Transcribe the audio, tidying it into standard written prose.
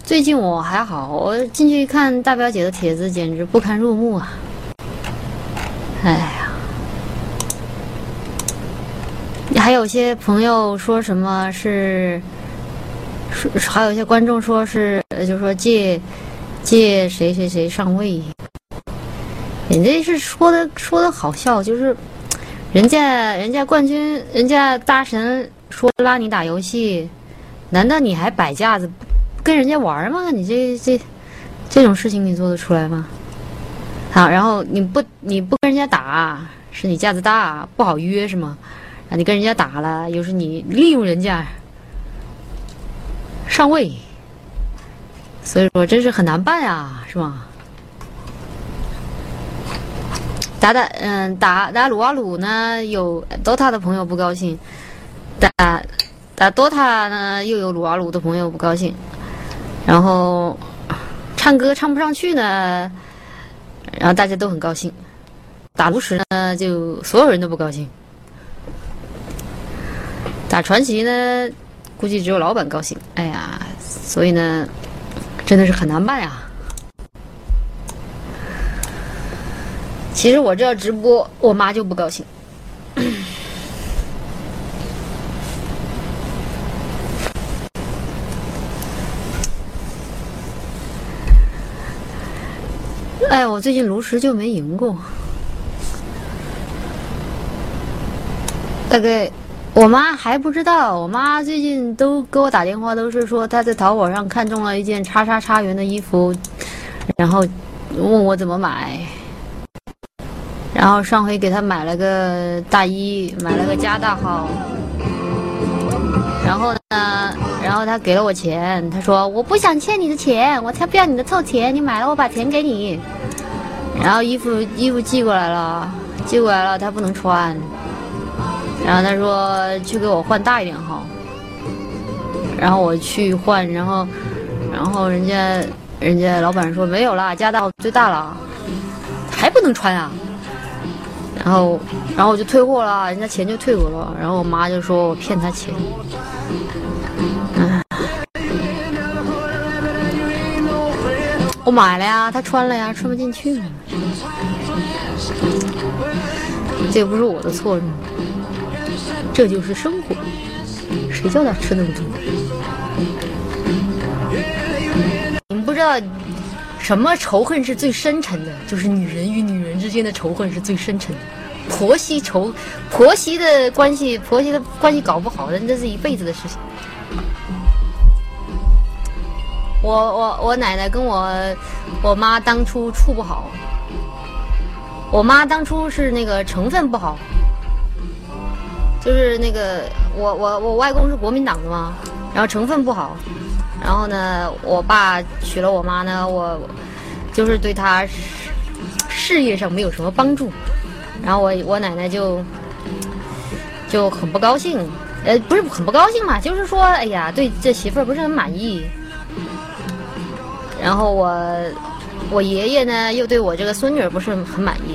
最近我还好，我进去一看大表姐的帖子，简直不堪入目啊！哎呀，还有些朋友说什么是，还有一些观众说是，就是说借谁谁谁上位，人家是说的好笑，就是人家冠军，人家大神说拉你打游戏，难道你还摆架子？跟人家玩吗？你这种事情你做得出来吗？好，然后你不跟人家打，是你架子大不好约是吗？啊，你跟人家打了，又是你利用人家上位，所以说真是很难办呀，是吗？打撸啊撸呢，有 DOTA 的朋友不高兴，打 DOTA 呢又有撸啊撸的朋友不高兴。然后唱歌唱不上去呢，然后大家都很高兴。打炉石呢，就所有人都不高兴。打传奇呢，估计只有老板高兴。哎呀，所以呢，真的是很难办呀。其实我这直播，我妈就不高兴。哎，我最近炉石就没赢过。大概我妈还不知道，我妈最近都给我打电话，都是说她在淘宝上看中了一件叉叉叉元的衣服，然后问我怎么买。然后上回给她买了个大衣，买了个加大号。然后呢，然后她给了我钱，她说我不想欠你的钱，我才不要你的臭钱，你买了我把钱给你。然后衣服寄过来了，她不能穿。然后她说去给我换大一点号。然后我去换，然后人家老板说没有了，加大号最大了，还不能穿啊。然后我就退货了，人家钱就退我了。然后我妈就说我骗她钱。我买了呀，她穿了呀，穿不进去。这也不是我的错，这就是生活，谁叫他吃那么多？你们不知道什么仇恨是最深沉的？就是女人与女人之间的仇恨是最深沉的。婆媳的关系搞不好，那是一辈子的事情。我奶奶跟我妈当初处不好。我妈当初是那个成分不好，就是那个我外公是国民党的嘛，然后成分不好，然后呢，我爸娶了我妈呢，我就是对她事业上没有什么帮助，然后我奶奶就很不高兴，不是很不高兴嘛，就是说，哎呀，对这媳妇儿不是很满意，然后我爷爷呢又对我这个孙女儿不是很满意。